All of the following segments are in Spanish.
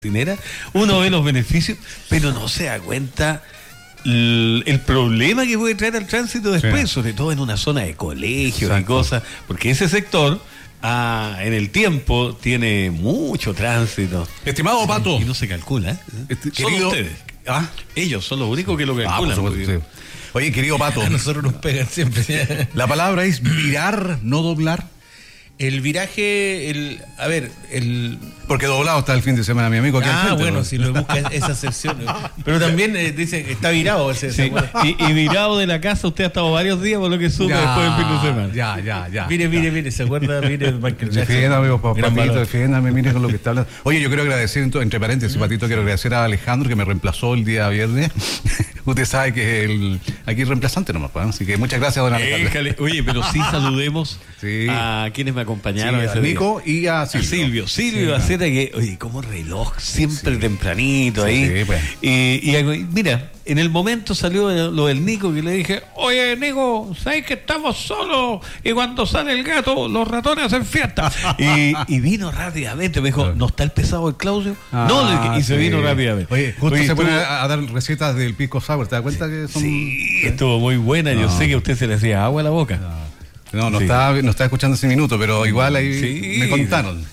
uno ve los beneficios, pero no se da cuenta el problema que puede traer al tránsito después, sobre todo en una zona de colegios y cosas, porque ese sector en el tiempo tiene mucho tránsito. Estimado Pato. Y no se calcula, Querido, solo ustedes. Ellos son los únicos que lo calculan. Por supuesto, Oye, querido Pato. A nosotros nos pegan siempre. La palabra es virar, no doblar. El viraje, Porque doblado está el fin de semana, mi amigo. Bueno, si lo busca esa sección. Pero también dice que está virado ese. Y virado de la casa, usted ha estado varios días, por lo que supe después del fin de semana. Ya. Mire, ¿se acuerda? Mire, Michael Jackson. Defiéndame, papito, defiéndame, mire con lo que está hablando. Oye, yo quiero agradecer, entre paréntesis, Patito, quiero agradecer a Alejandro que me reemplazó el día viernes. Usted sabe que aquí es reemplazante nomás, así que muchas gracias, don Alejandro. Oye, pero sí saludemos a quienes me acompañaron. A Nico y a Silvio. Silvio Aceta, que, oye, como reloj, siempre tempranito ahí. Sí, pues. Y mira, en el momento salió lo del Nico, que le dije, oye, Nico, ¿sabes que estamos solos? Y cuando sale el gato, los ratones hacen fiesta. y vino rápidamente, me dijo, ¿no está el pesado el Claudio? Y se vino rápidamente. Oye, justo se pone a dar recetas del pisco sour, ¿te das cuenta que son...? Sí, estuvo muy buena, yo sé que a usted se le hacía agua a la boca. No estaba escuchando ese minuto, pero igual ahí me contaron.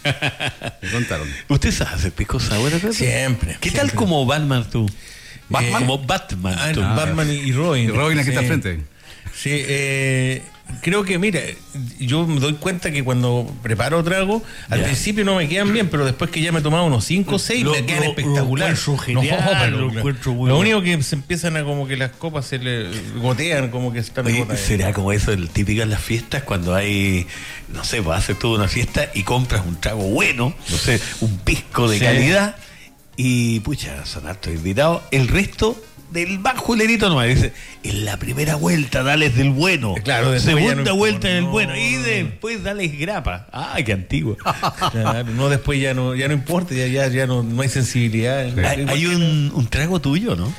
¿Usted sabe hacer pisco sour? Siempre. ¿Qué tal como Batman tú? Como Batman. Batman y Robin. Robin aquí está al frente. Sí, creo que, mira, yo me doy cuenta que cuando preparo trago, al principio no me quedan bien, pero después que ya me he tomado unos 5 o 6, me quedan espectaculares. Lo único que se empiezan a como que las copas se le gotean, como que están goteadas. ¿Será como eso el típico en las fiestas, cuando hay, no sé, pues haces toda una fiesta y compras un trago bueno, no sé, un pisco de calidad, y pucha, son hartos invitados, el resto del bajo hilerito nomás, dice, en la primera vuelta dales del bueno, claro, segunda vuelta del bueno, y después dales grapa. Qué antiguo. Claro, después ya no importa, ya no hay sensibilidad. Hay un trago tuyo, ¿no?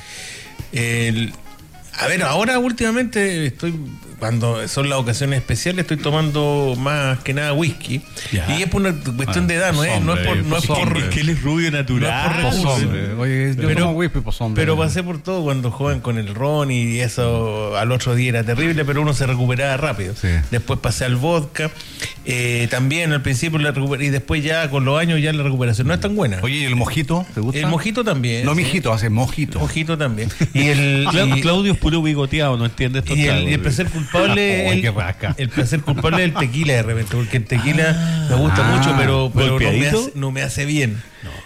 Ahora últimamente cuando son las ocasiones especiales, estoy tomando más que nada whisky. Y es por una cuestión de edad, no es por que él es rubio natural. Oye, yo tomo whisky, pero pasé por todo cuando joven con el ron y eso al otro día era terrible, pero uno se recuperaba rápido. Después pasé al vodka, también al principio la recuperé, y después ya con los años ya la recuperación no es tan buena. Oye, ¿y el mojito? ¿Te gusta? El mojito también. No, mijito, hace mojito. Mojito también. Claudio es puro bigoteado, no entiende esto. Y el placer culpable el placer culpable es el tequila de repente, porque el tequila me gusta mucho, pero no me hace bien.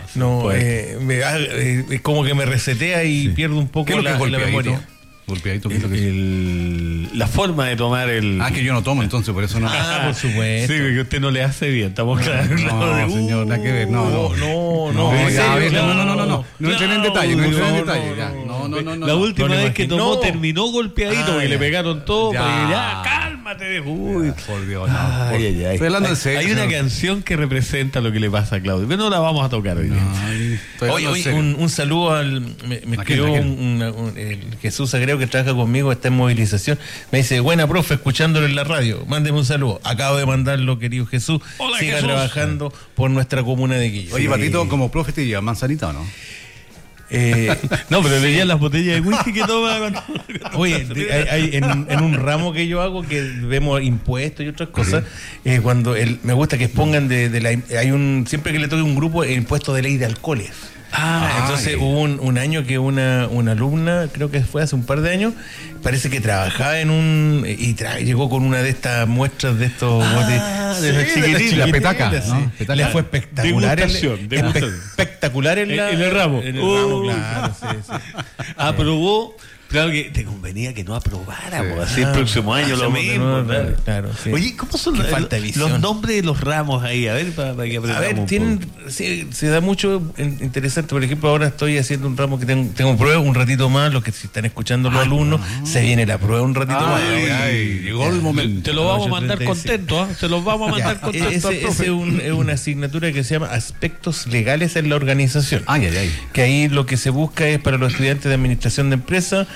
Es como que me resetea y pierdo un poco la memoria. Golpeadito, la forma de tomar el... que yo no tomo, entonces por eso no. Por supuesto. Sí, que usted no le hace bien, estamos claros. No, señor, nada que ver, no. No entren en detalle, no. La última vez que tomó terminó golpeadito, porque le pegaron todo, cálmate. Uy, por Dios, Estoy hablando en serio. Hay una canción que representa lo que le pasa a Claudio, pero no la vamos a tocar hoy. Oye, un saludo me escribió el Jesús Agrego, que trabaja conmigo, está en movilización. Me dice, buena profe, escuchándolo en la radio, mándeme un saludo. Acabo de mandarlo, querido Jesús. Hola, siga Jesús. Trabajando por nuestra comuna de Quillo. Oye, Patito, como profe te lleva manzanita o no? No, pero leía las botellas de whisky que toma. Oye, hay en un ramo que yo hago, que vemos impuestos y otras cosas, cuando me gusta que expongan siempre que le toque un grupo, el impuesto de ley de alcoholes. Entonces hubo un año que una alumna, creo que fue hace un par de años, parece que trabajaba en llegó con una de estas muestras de estos la petaca, ¿no? Le fue espectacular espectacular en el ramo. Claro, aprobó. Claro que te convenía que no aprobáramos, así el próximo año lo mismo. Claro, sí. Oye, ¿cómo son los nombres de los ramos ahí? A ver, para que aprendamos. Se da mucho interesante. Por ejemplo, ahora estoy haciendo un ramo que tengo prueba un ratito más. Los que si están escuchando los alumnos, se viene la prueba un ratito más. Llegó el momento. Te lo vamos a mandar contento, se los vamos a mandar contento. Es una asignatura que se llama Aspectos Legales en la Organización. Que ahí lo que se busca es para los estudiantes de Administración de Empresas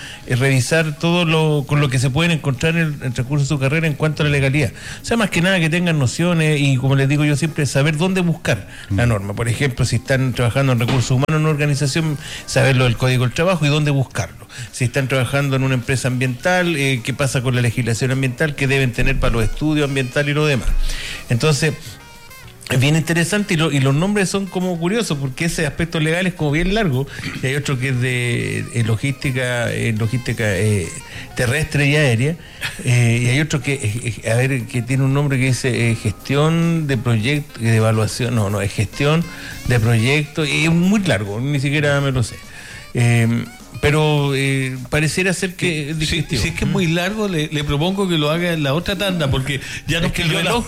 revisar todo con lo que se pueden encontrar en el transcurso de su carrera en cuanto a la legalidad. O sea, más que nada que tengan nociones y, como les digo yo siempre, saber dónde buscar la norma. Por ejemplo, si están trabajando en recursos humanos en una organización, saber lo del Código del Trabajo y dónde buscarlo. Si están trabajando en una empresa ambiental, qué pasa con la legislación ambiental que deben tener para los estudios ambientales y lo demás. Entonces, es bien interesante y los nombres son como curiosos porque ese aspecto legal es como bien largo y hay otro que es de logística terrestre y aérea y hay otro que tiene un nombre que dice gestión de proyectos, de evaluación, no, es gestión de proyectos y es muy largo, ni siquiera me lo sé. Pero pareciera ser que es digestivo. Si es que es muy largo, le propongo que lo haga en la otra tanda, porque ya nos quedó el reloj.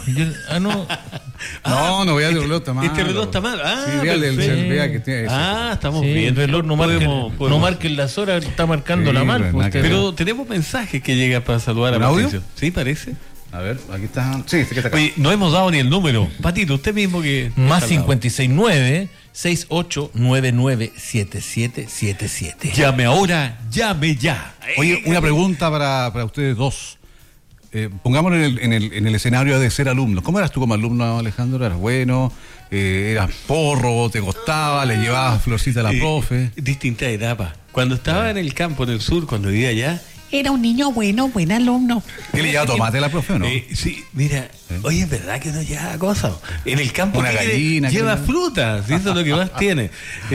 No voy a el reloj, está mal. Este reloj está mal. Sí, vea que tiene eso. Estamos sí, bien. El reloj no marquen las horas, está marcándola mal. Pero tenemos mensajes que llegan para saludar a Patricio. ¿Sí, parece? A ver, aquí está. Sí, que está acá. Oye, no hemos dado ni el número. Patito, usted mismo que... Más 569-6899-7777. Llame ahora, llame ya. Oye, una pregunta para ustedes dos. Pongámonos en el escenario de ser alumno. ¿Cómo eras tú como alumno, Alejandro? ¿Eras bueno? ¿Eras porro? ¿Te costaba? ¿Le llevabas florcita a la profe? Distinta etapa. Cuando estaba en el campo, en el sur, cuando vivía allá, era un niño bueno, buen alumno. ¿Qué le llevaba tomate a la profe o no? Sí, mira, oye, es verdad que no lleva cosas. En el campo una gallina, lleva frutas, ¿sí? Eso es lo que más tiene.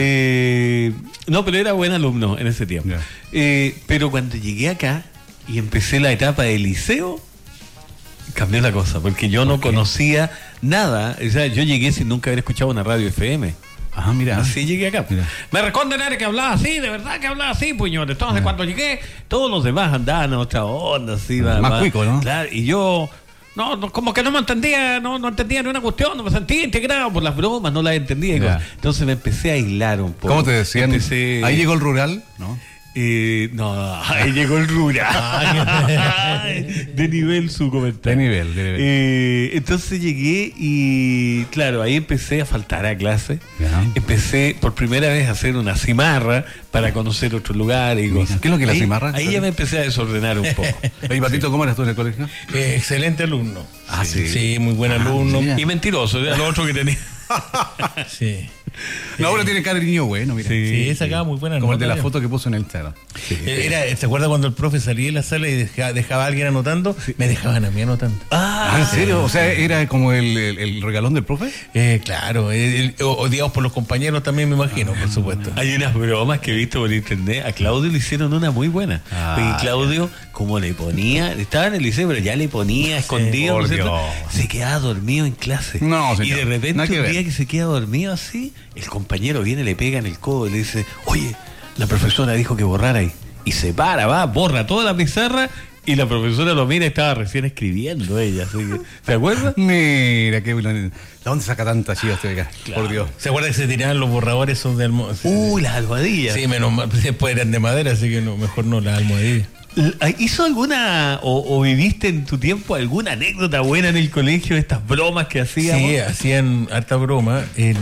No, pero era buen alumno en ese tiempo. Pero cuando llegué acá y empecé la etapa de liceo, cambió la cosa, porque yo no conocía nada. O sea, yo llegué sin nunca haber escuchado una radio FM. Ah, mira. Así llegué acá. Mira. Me responden que hablaba así, de verdad que hablaba así, puñones. Entonces, cuando llegué, todos los demás andaban en otra onda, así. Más cuico, ¿no? Claro, y yo, como que no me entendía, no entendía ni una cuestión, no me sentía integrado por las bromas, no las entendía. Entonces me empecé a aislar un poco. ¿Cómo te decían? Ahí llegó el rural, ¿no? No, ahí llegó el rural. De nivel su comentario. De nivel. Entonces llegué y, claro, ahí empecé a faltar a clase. Empecé por primera vez a hacer una cimarra para conocer otros lugares y cosas. ¿Qué es lo que es la cimarra? Ahí ya me empecé a desordenar un poco. Oye, Patito, ¿cómo eras tú en el colegio? Excelente alumno. Sí. Sí, muy buen alumno. Mira. Y mentiroso, era lo otro que tenía. Sí. No, ahora tiene cara de niño bueno, mira. Sí, sacaba muy buena como nota. el de la foto que puso en el Instagram. Sí. ¿Se acuerda cuando el profe salía de la sala y dejaba a alguien anotando? Me dejaban a mí anotando. ¿En serio? O sea, ¿era como el regalón del profe? Claro, odiados por los compañeros también, me imagino, por supuesto. Hay unas bromas que he visto por internet. A Claudio le hicieron una muy buena. Y Claudio, como le ponía, estaba en el liceo, pero ya le ponía escondido, ¿no es cierto? Se quedaba dormido en clase. No, señor. Y de repente un día que se queda dormido así, el compañero viene, le pega en el codo y le dice: oye, la profesora dijo que borrara ahí. Y se para, borra toda la pizarra. Y la profesora lo mira y estaba recién escribiendo ella. Así que, ¿se acuerda? Mira, qué bueno. ¿De dónde saca tanta chiva usted acá? Claro. Por Dios. ¿Se acuerda que se tiraban los borradores esos de almohadillas? Las almohadillas. Sí, menos mal. Después eran de madera, así que mejor no las almohadillas. ¿Hizo alguna o viviste en tu tiempo alguna anécdota buena en el colegio, estas bromas que hacíamos? Sí, hacían harta broma.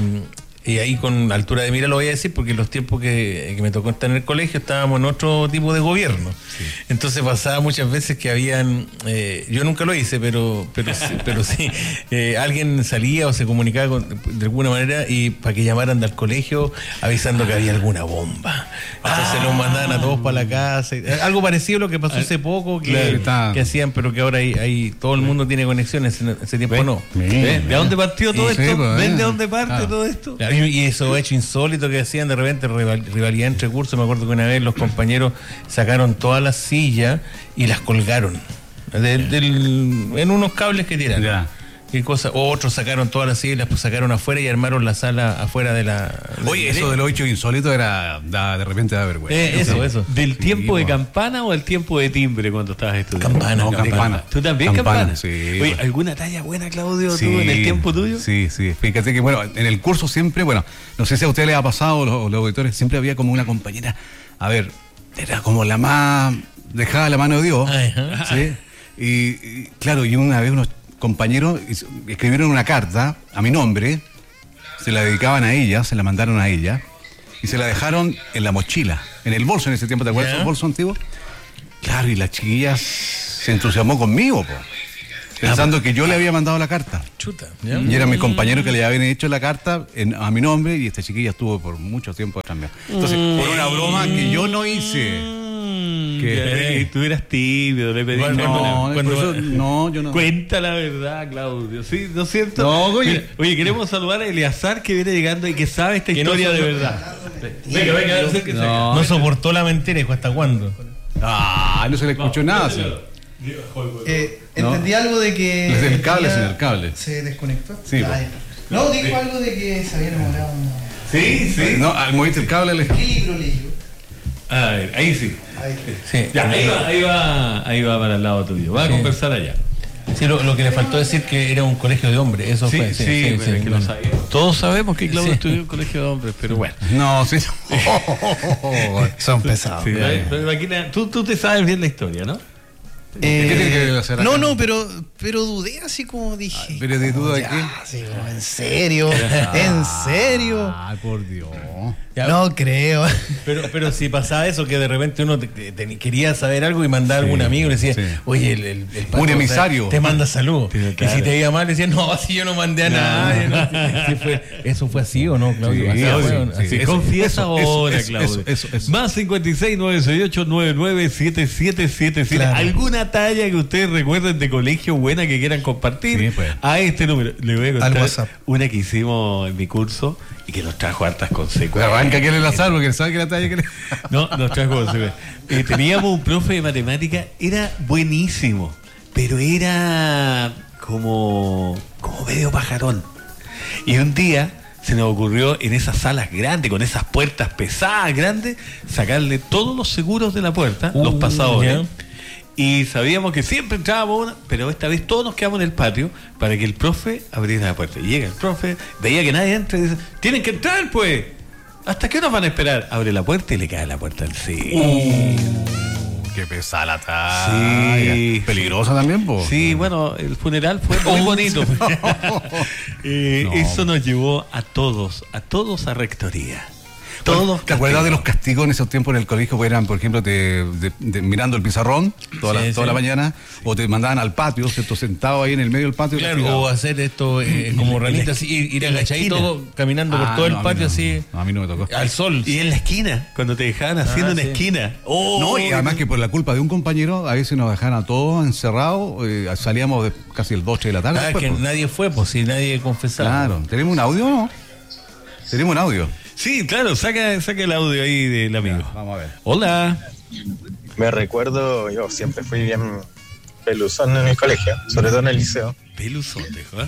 Y ahí con altura de mira lo voy a decir porque los tiempos que me tocó estar en el colegio estábamos en otro tipo de gobierno. Sí. Entonces pasaba muchas veces que habían, yo nunca lo hice, pero sí, alguien salía o se comunicaba de alguna manera y para que llamaran del colegio avisando que había alguna bomba. Entonces los mandaban a todos para la casa. Algo parecido a lo que pasó hace poco que hacían, pero que ahora hay todo el mundo tiene conexiones, en ese tiempo no. ¿De dónde partió todo esto? Pues, ¿Ven de dónde parte todo esto? Claro. Y eso hecho insólito que hacían de repente, rivalidad entre cursos. Me acuerdo que una vez los compañeros sacaron todas las sillas y las colgaron en unos cables que tiraron. Ya. ¿Qué cosa? Otros sacaron todas las sillas y las sacaron afuera y armaron la sala afuera de la... Oye, eso de lo hecho insólito de repente da vergüenza. Eso. ¿Del tiempo de campana o del tiempo de timbre cuando estabas estudiando? Campana. ¿Tú también campana? Sí. Oye, ¿alguna talla buena, Claudio, sí, tú en el tiempo tuyo? Sí. Fíjate que, bueno, en el curso siempre, bueno, no sé si a usted le ha pasado, los auditores, siempre había como una compañera, a ver, era como la más dejada la mano de Dios. Ajá. ¿Sí? Y claro, y una vez unos compañeros escribieron una carta a mi nombre, se la dedicaban a ella, se la mandaron a ella y se la dejaron en la mochila. en el bolso en ese tiempo, ¿te acuerdas Ya. del bolso antiguo? Claro, y la chiquilla se entusiasmó conmigo, po, pensando que yo le había mandado la carta. Chuta. ¿ya? Y era mi compañero que le habían hecho la carta a mi nombre y esta chiquilla estuvo por mucho tiempo detrás mío. Entonces, por una broma que yo no hice. Que tú eras tímido, le pediste No, cuando- por eso, no, yo no. Cuenta la verdad, Claudio. ¿Sí? ¿No es cierto? No, oye. Mira, oye, queremos saludar a Eleazar que viene llegando y que sabe esta Que no historia de son- verdad. Venga, acérquese. No. No soportó la mentira, dijo, ¿hasta cuándo? Ah, no se le escuchó nada. Sí. Entendí algo de que. Es del cable, señor, cable. ¿Se desconectó? Sí, Ah, pues. ya. No, dijo algo de que se había enamorado. Sí, sí. No, al moviste el cable, le... ¿Qué libro leyó? A ver, ahí sí. Ahí. Sí, Ya, ahí va para el lado tuyo. Va a Sí. conversar allá. Sí, lo que le faltó decir que era un colegio de hombres, eso Sí, fue. sí, pero es que lo sabíamos. Todos sabemos que Claudio Sí. estudió en un colegio de hombres, pero bueno. No, sí. Son pesados. Sí, ya, ya. pero imagina, tú te sabes bien la historia, ¿no? ¿Qué tiene que hacer acá? No, pero dudé así como dije. ¿Pero de duda de ya, qué? sí, como, ¿en serio? ¿En serio? Ay, por Dios. Ya. No creo. Pero si pasaba eso, que de repente uno quería saber algo y mandaba a algún amigo y le decía, sí. oye, el Paco, Un emisario. te manda salud. Pero Y claro. si te iba mal, le decía, no, así yo no mandé a nadie. ¿no? Sí, ¿eso fue así o no, Claudio? Sí, Así sí, fue, sí. así. Sí, confiesa eso, ahora, eso, Claudio. eso. Más 56 968 99 7777. Claro. ¿Alguna talla que ustedes recuerden de colegio buena que quieran compartir? Sí, pues. A este número. Le voy a contar Al WhatsApp. una que hicimos en mi curso y que nos trajo hartas consecuencias. Arranca aquel el azar porque sabe que la talla que le... No, nos trajo consecuencias. Teníamos un profe de matemática, era buenísimo, pero era como medio pajarón. Y un día se nos ocurrió en esas salas grandes, con esas puertas pesadas grandes, sacarle todos los seguros de la puerta, los pasadores. ya. Y sabíamos que siempre entrábamos una, pero esta vez todos nos quedamos en el patio para que el profe abriera la puerta. Y llega el profe, veía que nadie entra y dice, tienen que entrar pues. ¿Hasta qué nos van a esperar? Abre la puerta y le cae la puerta encima. Qué pesada la talla. Sí. Peligrosa también, po. Sí, bueno, el funeral fue muy bonito. No. Eso nos llevó a todos a rectoría. Todos. ¿Te acuerdas de los castigos en esos tiempos en el colegio? Que eran, por ejemplo, mirando el pizarrón toda Sí, la mañana, o te mandaban al patio, ¿cierto? Sentado ahí en el medio del patio. Claro, castigado. o hacer esto como ranita, así, ir agachadito, caminando por todo el no, a mí patio, no. así, No, a mí no me tocó. al sol. Y en la esquina, cuando te dejaban haciendo una sí. esquina. No, y además que por la culpa de un compañero, a veces nos dejaban a todos encerrados, salíamos casi el 2 de la tarde. Ah, después, que pues. nadie fue, pues si nadie confesaba. Claro. ¿Tenemos un audio o no? Tenemos un audio. Sí, claro, saca el audio ahí del amigo. Vamos a ver. Hola. Me recuerdo, yo siempre fui bien peluzón en el colegio, sobre todo en el liceo. Peluzote, ¿eh?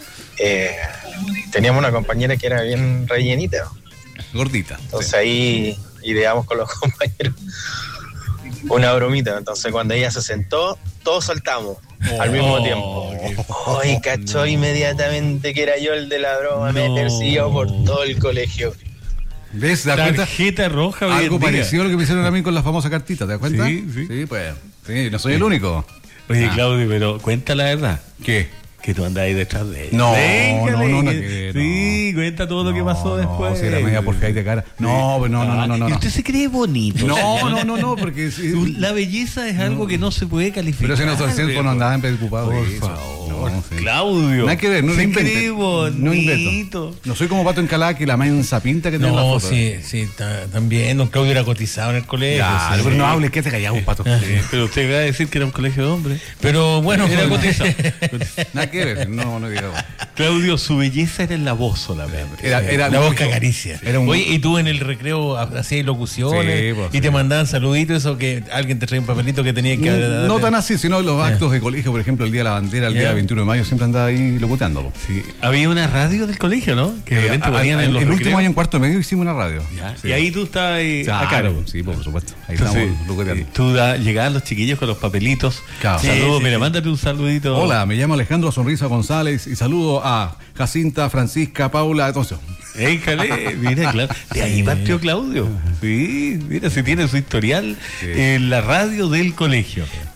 Teníamos una compañera que era bien rellenita, Gordita. entonces ahí ideamos con los compañeros una bromita. Entonces cuando ella se sentó, todos saltamos al mismo tiempo. Hoy cachó inmediatamente que era yo el de la broma, me No. persiguió por todo el colegio. ¿Ves? ¿Te das cuenta? Tarjeta roja. hoy Algo en día. parecido a lo que me hicieron a mí con la famosa cartita, ¿te das cuenta? Sí, sí. Sí, pues. Sí, no soy el único. Oye, Claudio, pero cuenta la verdad. ¿Qué? Que tú andás ahí detrás de ella. No, Déjale, no, que- no. Sí, cuenta todo lo que pasó después. No, si era media porca ahí de cara. No, pues no. Y usted se cree bonito. No, porque sí. La belleza es algo que no se puede calificar. Pero si en otros tiempos no andaban preocupados. Por de eso. favor, No, sí. Claudio. Nada que ver, no lo se inventes. cree bonito. No invento. No soy como Pato Encalada, que la mansa pinta que tiene la No, foto. sí, también. Don Claudio era cotizado en el colegio. Ya, sí. pero no hables, que te callamos, Pato. Pero usted va a decir que era un colegio de hombres. Pero bueno, Era cotizado. Nada que ver, no digamos. Claudio, su belleza era en la voz solamente. Era la voz que acaricia. Era un- Oye, y tú en el recreo hacías locuciones Sí, pues, y te sí. mandaban saluditos, eso que alguien te traía un papelito que tenía que No tan así, sino los actos de colegio, por ejemplo, el Día de la Bandera, el Ya. día 21 de mayo, siempre andaba ahí locuteando. po. Sí. Había una radio del colegio, ¿no? Que de repente ponían en los el último recreos. año en cuarto medio hicimos una radio. Ya. Sí. Y ahí tú estabas ahí a Claro, cargo. sí, por supuesto. Ahí Entonces, estamos locuteando. llegaban los chiquillos con los papelitos. Claro. Saludos, Sí, mira, sí. mándate un saludito. Hola, me llamo Alejandro Sonrisa González y saludo a Jacinta, Francisca, Paula, entonces. Éjale, mira, claro. De ahí partió Claudio. Sí, mira, si tiene su historial Sí. en la radio del colegio.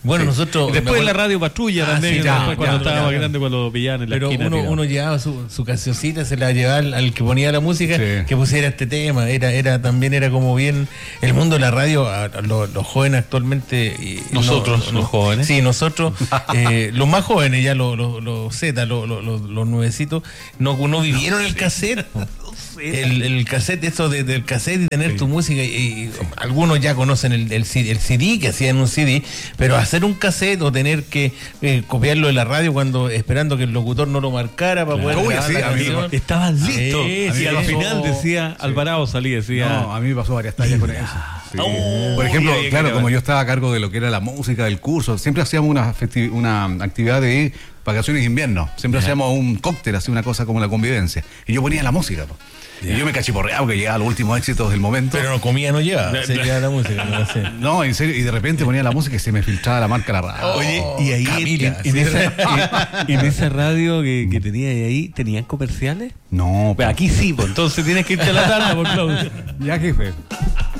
Bueno, nosotros... Y después la radio patrulla también, sí, después cuando estaba ya. más grande, cuando lo pillaban en la Pero esquina. uno llevaba su cancioncita, se la llevaba al que ponía la música, Sí. que pusiera este tema. También era como bien el mundo de la radio, los jóvenes actualmente. Nosotros, los jóvenes. Sí, nosotros, los más jóvenes, ya los Z, los nuevecitos, no vivieron el cassette. El cassette, eso del cassette y tener tu música, y algunos ya conocen el CD, que hacían un CD, pero hacer un cassette o tener que copiarlo de la radio cuando esperando que el locutor no lo marcara para poder Uy, grabar sí, la amigo. canción. Estaban listos. Sí, Y al sí. final decía, Alvarado salía, decía... No, a mí me pasó varias tallas con eso. Sí. Por ejemplo, y ahí claro, que como yo estaba a cargo de lo que era la música del curso, siempre hacíamos una actividad de vacaciones de invierno. Siempre hacíamos un cóctel, así una cosa como la convivencia. Y yo ponía la música, po. Y yo me cachiporreaba que llegaba a los últimos éxitos del momento. Pero no comía, no lleva, se lleva la música, no sé. No, en serio, y de repente ponía la música y se me filtraba la marca de la radio. Oye, y ahí Camila, en sí. esa radio que tenía ahí, ¿tenían comerciales? No, Pues aquí sí, pues entonces tienes que irte a la tanda, por Claudio. ya jefe.